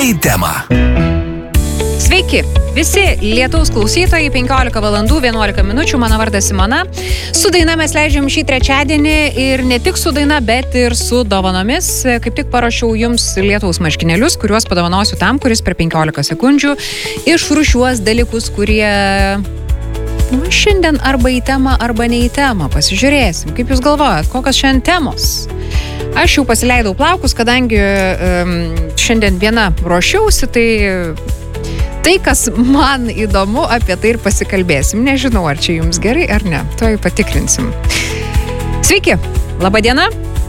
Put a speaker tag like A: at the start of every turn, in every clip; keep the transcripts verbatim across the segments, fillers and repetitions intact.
A: į temą.
B: Sveiki, visi lietaus klausytojai, penkiolika valandų, vienuolika minučių, mano vardas Simona. Su daina mes leidžiam šį trečiadienį ir ne tik su daina, bet ir su dovanomis. Kaip tik paruošiau jums lietaus marškinėlius, kuriuos padovanosiu tam, kuris per penkiolika sekundžių išrūšiuos dalykus, kurie nu, šiandien arba į temą, arba ne į temą. Pasižiūrėsim, kaip jūs galvojat, kokios šiandien temos. Aš jau pasileidau plaukus, kadangi um, šiandien viena ruošiausi, tai... Tai, kas man įdomu, apie tai ir pasikalbėsim. Nežinau, ar čia jums gerai, ar ne. Tuoj patikrinsim. Sveiki, laba diena.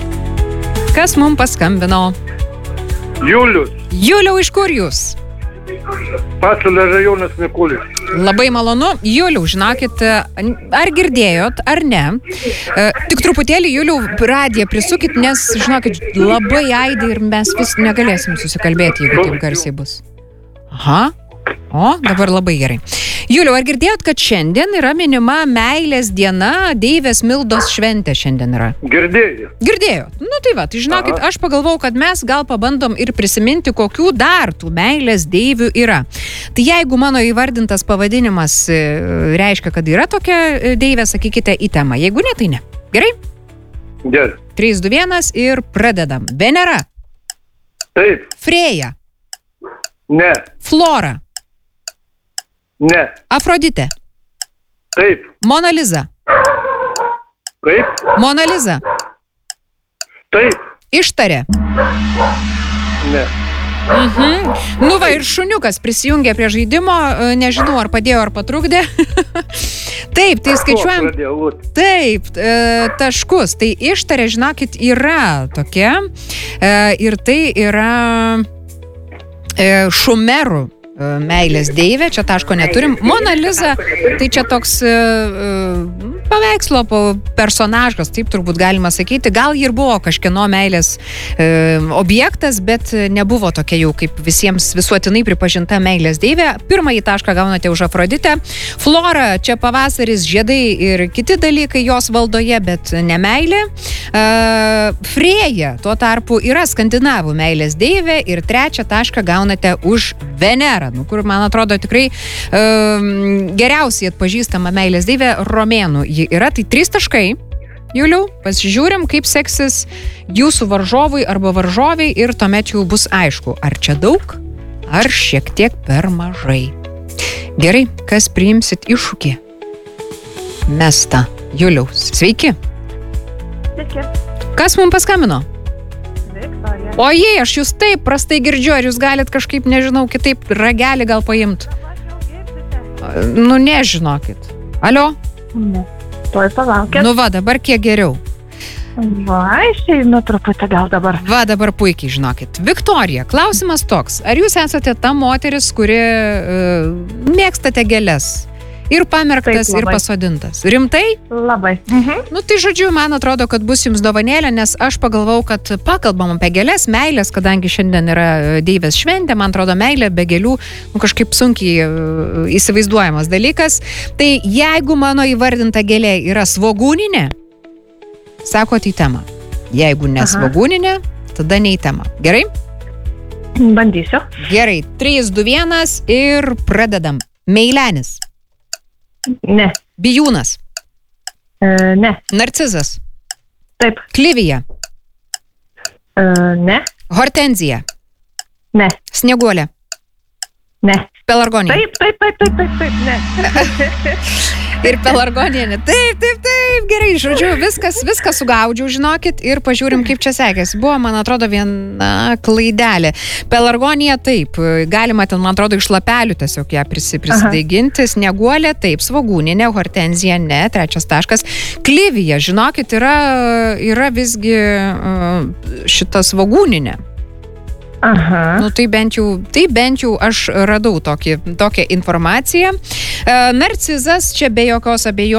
B: Kas mums paskambino?
C: Julius.
B: Juliau, iš kur jūs?
C: Pasvalio rajonas Mikulis.
B: Labai malonu. Juliau, žinokit, ar girdėjot, ar ne? Tik truputėlį, Juliau, radiją prisukit, nes, žinokit, labai aidi ir mes vis negalėsim susikalbėti, jeigu taip garsiai bus. Aha. O, dabar labai gerai. Juliau, ar girdėjot, kad šiandien yra minima meilės diena, Deivės Mildos šventė šiandien yra?
C: Girdėjau.
B: Girdėjot? Nu tai va, tai žinokit, Aha. aš pagalvojau, kad mes gal pabandom ir prisiminti, kokių dar tų meilės deivių yra. Tai jeigu mano įvardintas pavadinimas reiškia, kad yra tokia deivė, sakykite į temą. Jeigu ne, tai ne. Gerai?
C: Gerai.
B: trys, du, vienas ir pradedam. Venera.
C: Taip.
B: Frėja.
C: Ne.
B: Flora.
C: Ne.
B: Afroditė.
C: Taip.
B: Mona Lisa.
C: Kaip?
B: Mona Lisa.
C: Taip.
B: Ištarė.
C: Ne.
B: Mhm. Nu va, ir šuniukas prisijungė prie žaidimo, nežinau, ar padėjo, ar patrukdė. Taip, tai skaičiuojam. Taip, e, taškus. Tai ištarė, žinokit, yra tokia. E, ir tai yra e, šumerų meilės deivė, čia taško neturim. Mona Lisa, tai čia toks uh, paveikslo personažas, taip turbūt galima sakyti. Gal ir buvo kažkieno meilės uh, objektas, bet nebuvo tokia jau kaip visiems visuotinai pripažinta meilės deivė. Pirmąjį tašką gaunate už Afroditę. Flora, čia pavasaris, žiedai ir kiti dalykai jos valdoje, bet ne meilė. Uh, Frėja, tuo tarpu, yra skandinavų meilės deivė ir trečią tašką gaunate už Venerą. Nu, kur, man atrodo, tikrai um, geriausiai atpažįstama meilės deivė romėnų. Ji yra, tai trys taškai. Juliau, pasižiūrim, kaip seksis jūsų varžovui arba varžoviai ir tuomet jau bus aišku, ar čia daug, ar šiek tiek per mažai. Gerai, kas priimsit iššūkį? Mesta. Juliau, sveiki.
D: Sveiki.
B: Kas mums paskambino?
D: Viktorija.
B: O jei, aš jūs taip prastai girdžiu, ar jūs galit kažkaip, nežinau, kitaip ragelį gal paimt? Nu, nežinokit. Alio?
D: Ne. Tuoj palaukit.
B: Nu va, dabar kiek geriau.
D: Va, išeinu truputį gal dabar.
B: Va, dabar puikiai žinokit. Viktorija, klausimas toks. Ar jūs esate ta moteris, kuri uh, mėgstate gėles? Ir pamerktas,
D: Taip,
B: ir pasodintas. Rimtai?
D: Labai. Mhm.
B: Nu, tai žodžiu, man atrodo, kad bus jums dovanėlė, nes aš pagalvau, kad pakalbam apie gėles, meilės, kadangi šiandien yra deivės šventė, man atrodo, meilė be gėlių, nu, kažkaip sunkiai uh, įsivaizduojamas dalykas. Tai jeigu mano įvardinta gėlė yra svogūninė, sakot į temą. Jeigu ne svogūninė, tada ne į temą. Gerai?
D: Bandysiu.
B: Gerai. trys, du, vienas ir pradedam. Meilenis.
D: Ne.
B: Bijūnas.
D: E, ne.
B: Narcizas.
D: Taip.
B: Klivija.
D: E, ne.
B: Hortenzija.
D: Ne.
B: Snieguolė.
D: Ne.
B: Pelargonija.
D: Taip, taip, taip, taip, taip, taip, ne.
B: Ir pelargonija. Taip, taip, taip, gerai, žodžiu, viskas, viskas sugaudžiau, žinokit, ir pažiūrim, kaip čia sekėsi. Buvo, man atrodo, viena klaidelė. Pelargonija, taip, galima ten, man atrodo, iš lapelių tiesiog ją prisi, prisidaiginti. Snieguolė, taip, svogūninė, hortenzija, ne, trečias taškas. Klivija, žinokit, yra, yra visgi šita svogūninė.
D: Aha.
B: Nu, tai bent jau, tai bent jau aš radau tokį, tokią informaciją. Narcizas, čia be jokios abejonės.